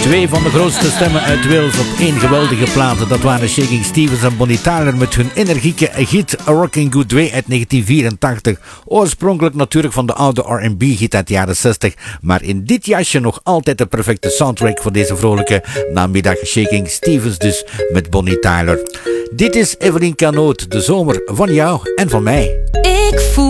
Twee van de grootste stemmen uit Wales op één geweldige plaat. Dat waren Shaking Stevens en Bonnie Tyler met hun energieke hit A Rockin' Good Way uit 1984. Oorspronkelijk natuurlijk van de oude R&B-hit uit de jaren 60. Maar in dit jasje nog altijd de perfecte soundtrack voor deze vrolijke namiddag. Shaking Stevens dus met Bonnie Tyler. Dit is Evelien Canoot, de zomer van jou en van mij. Ik voel